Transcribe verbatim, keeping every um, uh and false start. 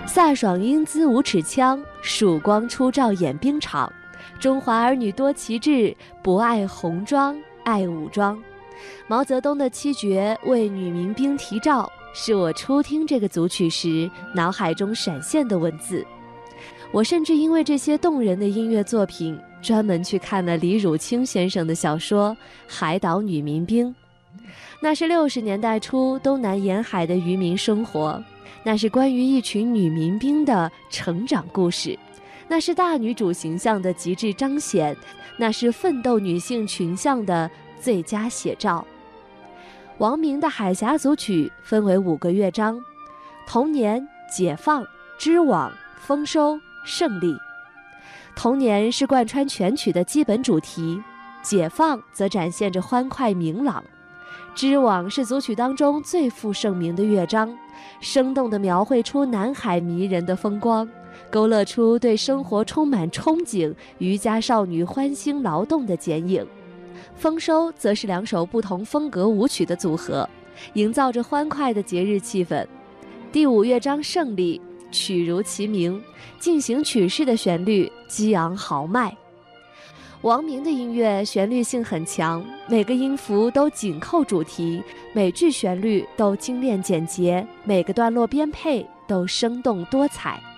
飒爽英姿五尺枪，曙光初照眼冰场。中华儿女多奇志，不爱红装爱武装。毛泽东的七绝为女民兵题照，是我初听这个组曲时脑海中闪现的文字。我甚至因为这些动人的音乐作品，专门去看了李汝清先生的小说《海岛女民兵》。那是六十年代初东南沿海的渔民生活，那是关于一群女民兵的成长故事，那是大女主形象的极致彰显，那是奋斗女性群像的最佳写照。王明的海峡组曲分为五个乐章：童年、解放、织网、丰收、胜利。童年是贯穿全曲的基本主题，解放则展现着欢快明朗。织网是组曲当中最负盛名的乐章，生动地描绘出南海迷人的风光，勾勒出对生活充满憧憬、渔家少女欢欣劳动的剪影。丰收则是两首不同风格舞曲的组合，营造着欢快的节日气氛。第五乐章胜利，曲如其名，进行曲式的旋律激昂豪迈。王明的音乐旋律性很强，每个音符都紧扣主题，每句旋律都精炼简洁，每个段落编配都生动多彩。